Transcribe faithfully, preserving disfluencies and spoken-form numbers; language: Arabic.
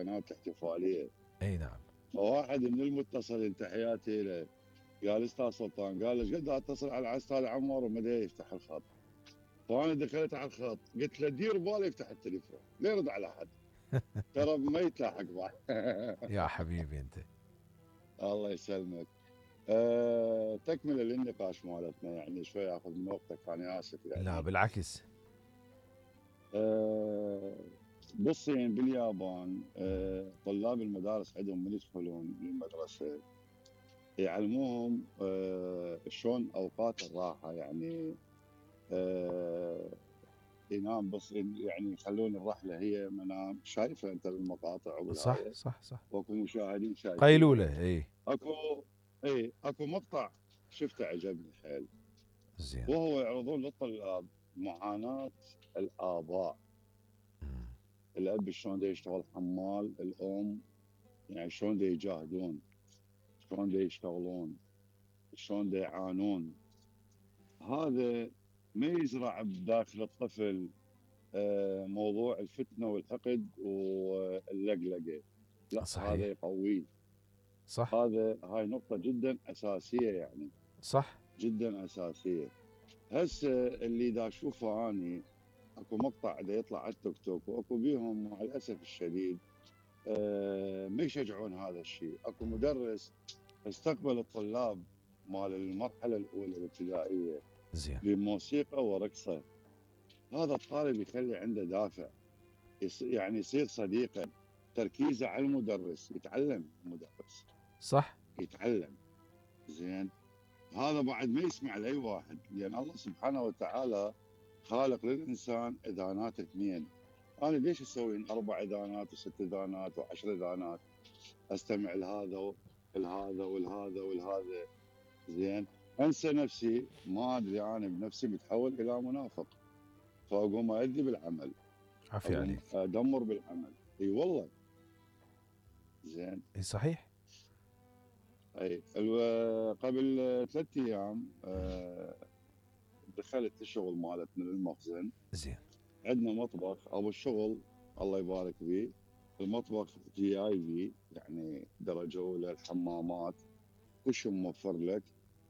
كانت احتفاليه. اي نعم. فواحد من المتصلين تحياتي له قال استاذ سلطان، قال ايش قد اتصل على الاستاذ عمار وما يفتح الخط. فانا دخلت على الخط قلت له دير باله يفتح التليفون لا يرد على احد ترى ما يتلاحق بعد. يا حبيبي انت. الله يسلمك. أه تكمل للنقاش مالتنا، يعني شوي اخذ من وقتك فانا اسف لا يعني. بالعكس. أه بصين باليابان أه طلاب المدارس عندهم من يدخلون للمدرسه يعلموهم أه شلون اوقات الراحه، يعني أه ينام بس يعني يخلون الرحله هي منام. شايفه انت بالمقاطع صح والهايه صح صح. واكو مشاهدين شايفينها. قيلولة اي. اكو اي اكو مقطع شفته عجبني حيل، زين. وهو يعرضون للطلاب معاناه الاباء. مم. الاب شلون دا يشتغل حمال، الام يعني شلون دا يجاهدون، شلون دا يشتغلون، شلون دا يعانون. هذا ما يزرع بداخل الطفل آه، موضوع الفتنه والحقد واللقلقه، لا هذا صحيح. يقويه. صح هذا هاي نقطه جدا اساسيه يعني، صح. جدا اساسيه. هسه اللي دا اشوفه اني اكو مقطع دا يطلع على التيك توك واكو بيهم مع الاسف الشديد آه، ما يشجعون هذا الشيء. اكو مدرس استقبل الطلاب مال المرحله الاولى الابتدائيه زين. بموسيقى ورقصه. هذا الطالب يخلي عنده دافع، يص- يعني يصير صديقا. تركيزه على المدرس، يتعلم المدرس، صح. يتعلم. زين. هذا بعد ما يسمع لاي واحد، لان الله سبحانه وتعالى خالق للانسان اذانات اثنين. انا ليش اسوي اربع اذانات وست اذانات وعشر اذانات؟ استمع لهذا ولهذا ولهذا ولهذا. زين. انسى نفسي، ما ادري انا بنفسي متحول الى منافق، فاقوم اؤدي بالعمل، عافية اقوم عليك. ادمر بالعمل. اي والله. زين. اي صحيح. اي الو- قبل ثلاث ايام آه، دخلت الشغل مالتنا للمخزن. زين. عندنا مطبخ ابو الشغل الله يبارك فيه، المطبخ جي اي في، يعني درجه اولى، الحمامات كل شيء موفر لك.